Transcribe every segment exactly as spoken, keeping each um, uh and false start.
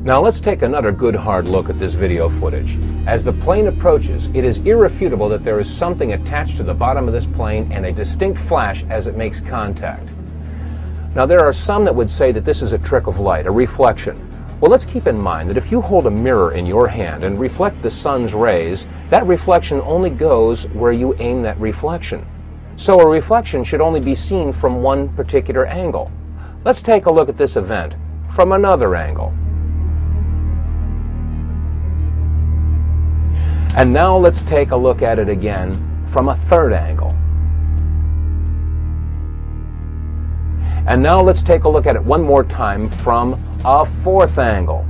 Now let's take another good hard look at this video footage. As the plane approaches, it is irrefutable that there is something attached to the bottom of this plane and a distinct flash as it makes contact. Now there are some that would say that this is a trick of light, a reflection. Well, let's keep in mind that if you hold a mirror in your hand and reflect the sun's rays, that reflection only goes where you aim that reflection. So a reflection should only be seen from one particular angle. Let's take a look at this event from another angle. And now let's take a look at it again from a third angle. And now let's take a look at it one more time from a fourth angle.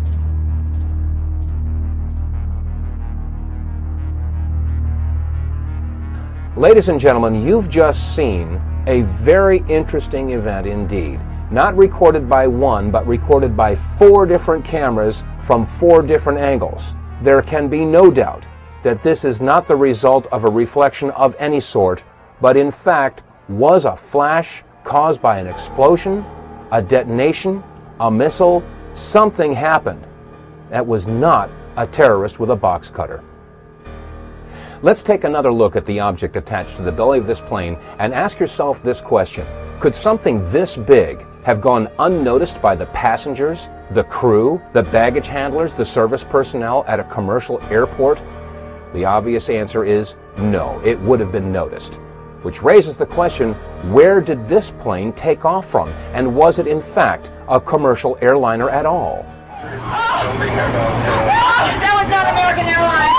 Ladies and gentlemen, you've just seen a very interesting event indeed. Not recorded by one, but recorded by four different cameras from four different angles. There can be no doubt that this is not the result of a reflection of any sort, but in fact was a flash caused by an explosion, a detonation, a missile. Something happened that was not a terrorist with a box cutter. Let's take another look at the object attached to the belly of this plane and ask yourself this question. Could something this big have gone unnoticed by the passengers, the crew, the baggage handlers, the service personnel at a commercial airport? The obvious answer is no, it would have been noticed. Which raises the question, where did this plane take off from? And was it in fact a commercial airliner at all? Oh, that was not American Airlines!